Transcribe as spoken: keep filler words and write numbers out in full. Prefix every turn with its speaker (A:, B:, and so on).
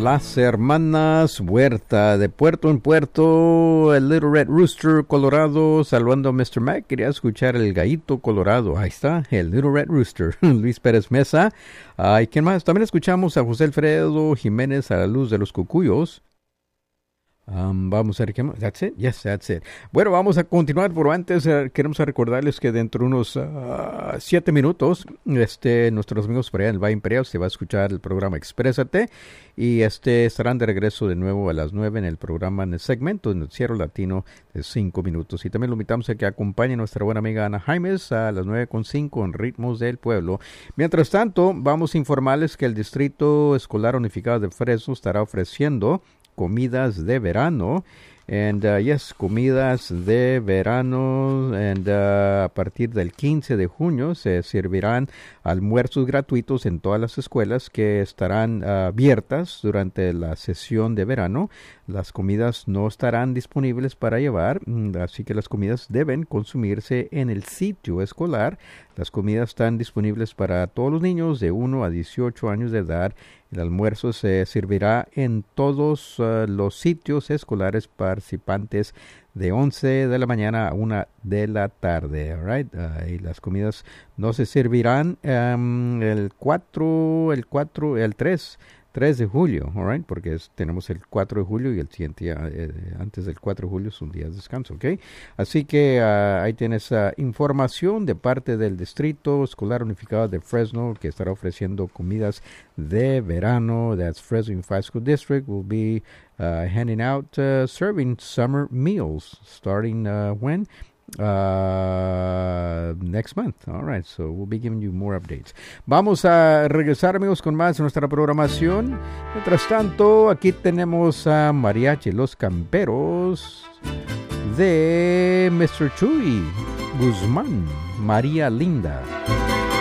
A: Las hermanas Huerta, de puerto en puerto, el Little Red Rooster Colorado, saludando a mister Mac. Quería escuchar el gallito colorado. Ahí está, el Little Red Rooster. Luis Pérez Mesa. ¿Y uh, quién más? También escuchamos a José Alfredo Jiménez, a la luz de los Cucuyos. Um, vamos a ver qué más. That's it. Yes, that's it. Bueno, vamos a continuar, pero antes uh, queremos recordarles que dentro de unos uh, siete minutos, este, nuestros amigos por allá en el Valle Imperial se va a escuchar el programa Exprésate y este estarán de regreso de nuevo a las nueve en el programa, en el segmento de Noticiero Latino de cinco minutos. Y también lo invitamos a que acompañe a nuestra buena amiga Ana Jaimes a las nueve con cinco en Ritmos del Pueblo. Mientras tanto, vamos a informarles que el Distrito Escolar Unificado de Fresno estará ofreciendo comidas de verano, and uh, yes, comidas de verano, and uh, a partir del quince de junio se servirán almuerzos gratuitos en todas las escuelas que estarán uh, abiertas durante la sesión de verano. Las comidas no estarán disponibles para llevar, así que las comidas deben consumirse en el sitio escolar. Las comidas están disponibles para todos los niños de uno a dieciocho años de edad. El almuerzo se servirá en todos uh, los sitios escolares participantes de once de la mañana a una de la tarde. Right? Uh, y las comidas no se servirán um, el cuatro, el cuatro, el tres de julio, all right? Porque es, tenemos el cuatro de julio y el siguiente día, eh, antes del cuatro de julio es un día de descanso, ¿ok? Así que uh, ahí tienes uh, información de parte del Distrito Escolar Unificado de Fresno, que estará ofreciendo comidas de verano. That's Fresno Unified School District will be uh, handing out, uh, serving summer meals, starting uh, when? Uh, next month. All right, so we'll be giving you more updates. Vamos a regresar, amigos, con más de nuestra programación. Mientras tanto, aquí tenemos a Mariachi Los Camperos de mister Chuy Guzmán, María Linda.